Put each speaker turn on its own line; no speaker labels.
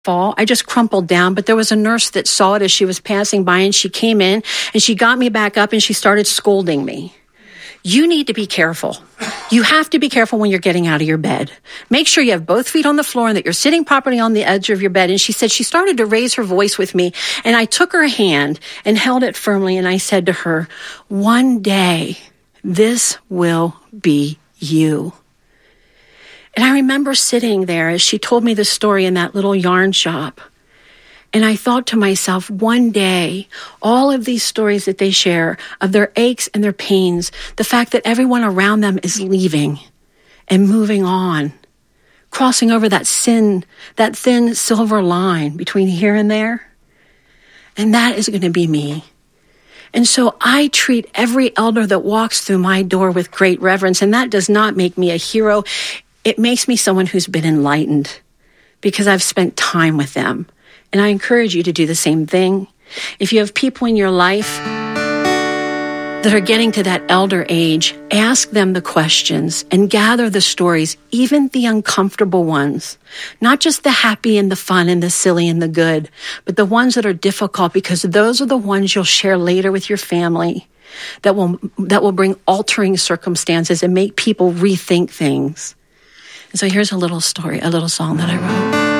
fall. I just crumpled down, but there was a nurse that saw it as she was passing by, and she came in and she got me back up and she started scolding me. You need to be careful. You have to be careful when you're getting out of your bed. Make sure you have both feet on the floor and that you're sitting properly on the edge of your bed. And she said she started to raise her voice with me, and I took her hand and held it firmly, and I said to her, one day this will be you. And I remember sitting there as she told me the story in that little yarn shop. And I thought to myself, one day, all of these stories that they share of their aches and their pains, the fact that everyone around them is leaving and moving on, crossing over that thin silver line between here and there. And that is going to be me. And so I treat every elder that walks through my door with great reverence. And that does not make me a hero. It makes me someone who's been enlightened because I've spent time with them. And I encourage you to do the same thing. If you have people in your life that are getting to that elder age, ask them the questions and gather the stories, even the uncomfortable ones. Not just the happy and the fun and the silly and the good, but the ones that are difficult, because those are the ones you'll share later with your family that will bring altering circumstances and make people rethink things. And so here's a little story, a little song that I wrote.